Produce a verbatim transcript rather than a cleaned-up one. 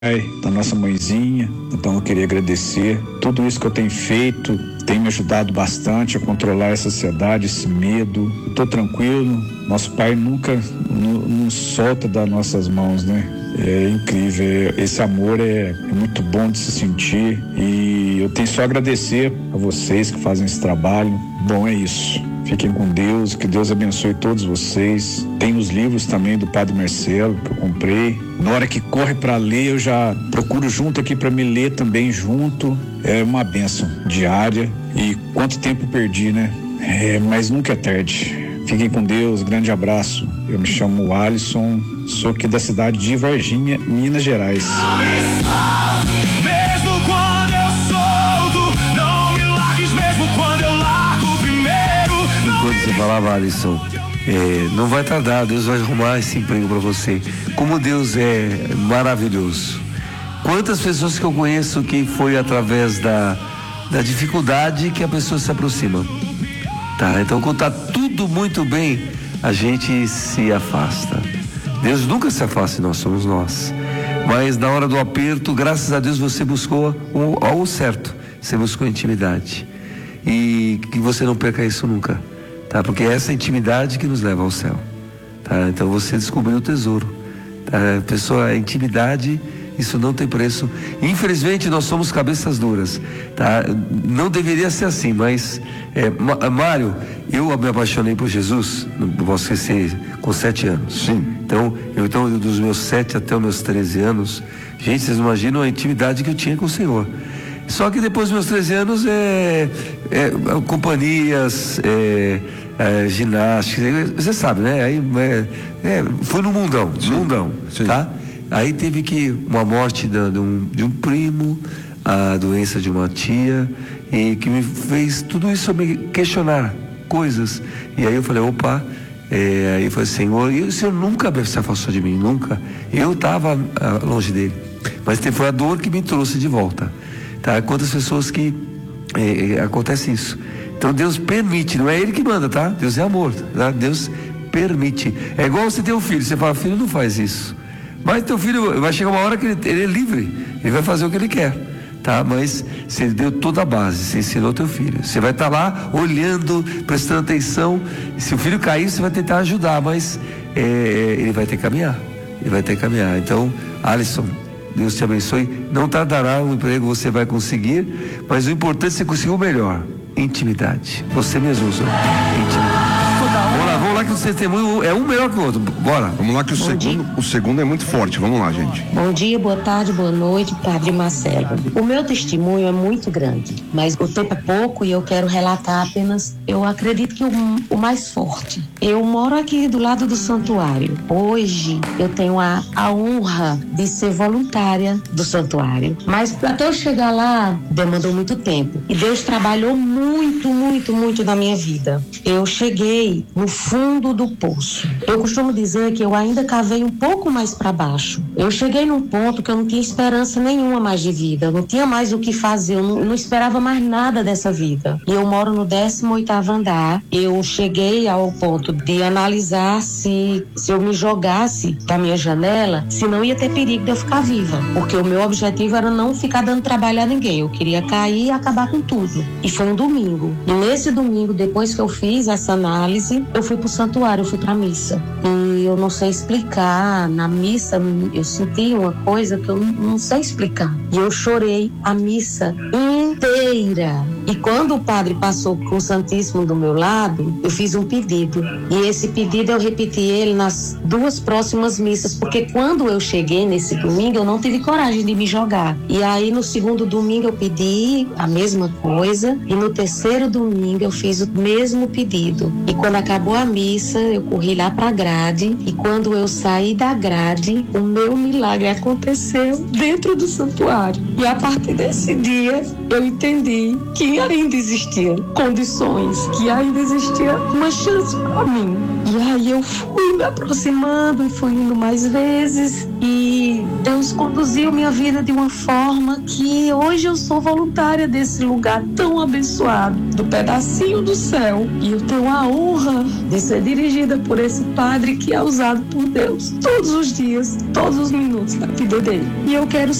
da nossa mãezinha. Então eu queria agradecer tudo isso que eu tenho feito, tem me ajudado bastante a controlar essa ansiedade, esse medo. Estou tranquilo, nosso pai nunca nos solta das nossas mãos, né? É incrível, esse amor é, é muito bom de se sentir e eu tenho só a agradecer a vocês que fazem esse trabalho. Bom, é isso. Fiquem com Deus, que Deus abençoe todos vocês. Tem os livros também do Padre Marcelo que eu comprei. Na hora que corre para ler, eu já procuro junto aqui para me ler também junto. É uma bênção diária. E quanto tempo perdi, né? É, mas nunca é tarde. Fiquem com Deus, grande abraço. Eu me chamo Alisson, sou aqui da cidade de Varginha, Minas Gerais. Mesmo quando eu solto, não me largues, mesmo quando eu largo primeiro. Enquanto você falava, Alisson, é, não vai tardar, Deus vai arrumar esse emprego para você. Como Deus é maravilhoso. Quantas pessoas que eu conheço que foi através da, da dificuldade que a pessoa se aproxima. Tá, então quando tá tudo muito bem, a gente se afasta. Deus nunca se afasta, nós somos nós. Mas na hora do aperto, graças a Deus você buscou o, o certo, você buscou intimidade. E que você não perca isso nunca, tá? Porque é essa intimidade que nos leva ao céu, tá? Então você descobriu o tesouro, tá? A pessoa, a intimidade, isso não tem preço. Infelizmente nós somos cabeças duras, tá? Não deveria ser assim, mas é, Mário, eu me apaixonei por Jesus, não posso esquecer, com sete anos. Sim. Então, eu, então, dos meus sete até os meus treze anos, gente, vocês imaginam a intimidade que eu tinha com o Senhor. Só que depois dos meus treze anos, é, é, companhias, é, é, ginástica, você sabe, né? Aí, é, é, foi no mundão, Sim. mundão, Sim. tá? Aí teve que uma morte de, de, um, de um primo, a doença de uma tia, e que me fez tudo isso me questionar coisas. E aí eu falei, opa, é, aí eu falei, Senhor, e o Senhor nunca se afastou de mim, nunca. Eu estava ah, longe dele, mas foi a dor que me trouxe de volta. Tá? Quantas pessoas que é, acontece isso. Então Deus permite, não é Ele que manda, tá? Deus é amor, tá? Deus permite. É igual você ter um filho, você fala, filho, não faz isso. Mas teu filho, vai chegar uma hora que ele, ele é livre, ele vai fazer o que ele quer, tá? Mas você deu toda a base, você ensinou teu filho, você vai estar tá lá olhando, prestando atenção. Se o filho cair, você vai tentar ajudar, mas é, ele vai ter que caminhar, ele vai ter que caminhar. Então, Alisson, Deus te abençoe. Não tardará o emprego, você vai conseguir, mas o importante é você conseguir o melhor, intimidade. Você mesmo usou intimidade. Vamos lá, vamos lá que o testemunho é um melhor que o outro. Bora. Vamos lá que o Bom segundo, dia. o segundo é muito forte. Vamos lá, gente. Bom dia, boa tarde, boa noite, Padre Marcelo. O meu testemunho é muito grande, mas o tempo é pouco e eu quero relatar apenas, eu acredito que o, o mais forte. Eu moro aqui do lado do santuário. Hoje eu tenho a, a honra de ser voluntária do santuário, mas até eu chegar lá demandou muito tempo. E Deus trabalhou muito, muito, muito na minha vida. Eu cheguei no fundo do poço. Eu costumo dizer que eu ainda cavei um pouco mais para baixo. Eu cheguei num ponto que eu não tinha esperança nenhuma mais de vida. Eu não tinha mais o que fazer. Eu não, eu não esperava mais nada dessa vida. E eu moro no décimo oitavo andar. Eu cheguei ao ponto de analisar se, se eu me jogasse da minha janela, se não ia ter perigo de eu ficar viva. Porque o meu objetivo era não ficar dando trabalho a ninguém. Eu queria cair e acabar com tudo. E foi um domingo. E nesse domingo, depois que eu fiz essa análise, eu fui pro santuário, eu fui pra missa. E eu não sei explicar. Na missa, eu senti uma coisa que eu não, não sei explicar. E eu chorei a missa inteira. E quando o padre passou com o Santíssimo do meu lado, eu fiz um pedido. E esse pedido eu repeti ele nas duas próximas missas, porque quando eu cheguei nesse domingo, eu não tive coragem de me jogar. E aí no segundo domingo eu pedi a mesma coisa, e no terceiro domingo eu fiz o mesmo pedido. E quando acabou a missa, eu corri lá pra grade, e quando eu saí da grade, o meu milagre aconteceu dentro do santuário. E a partir desse dia, eu entendi que ainda existiam condições, que ainda existia uma chance para mim. E aí eu fui me aproximando e fui indo mais vezes, e Deus conduziu minha vida de uma forma que hoje eu sou voluntária desse lugar tão abençoado, do pedacinho do céu, e eu tenho a honra de ser dirigida por esse padre que é usado por Deus todos os dias, todos os minutos da vida dele. E eu quero